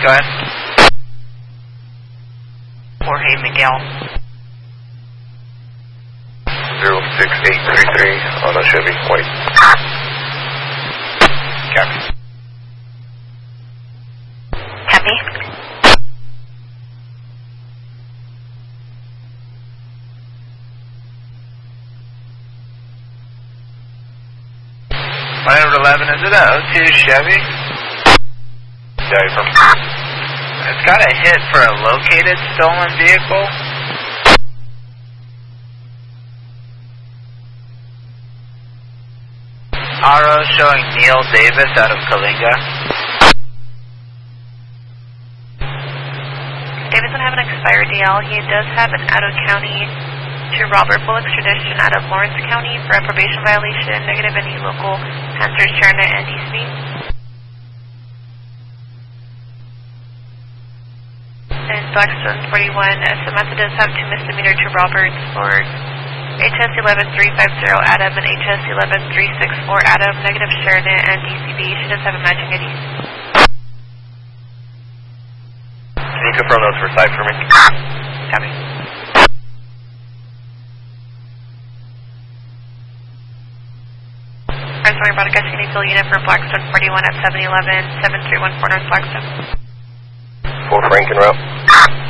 go ahead. Jorge Miguel. 06833 on a Chevy white. Copy. Copy. $111, is it a 02 Chevy? Yeah, from. It's got a hit for a located stolen vehicle. RO showing Neil Davis out of Kalinga. Davis doesn't have an expired DL. He does have an out-of-county to Robert full extradition out of Lawrence County for a probation violation, negative any local answers, Cherna and DC. And Blackstone 41, Samantha does have 2 misdemeanor to Roberts for HS 11350 Adam and HS 11364 Adam, negative Cherna and DCB. She does have a matching ID. Can you confirm those for site for me? Copy. Sorry about a Gusty Field unit for Blackstone 41 at 711 7314 North Blackstone. 4 Franken route.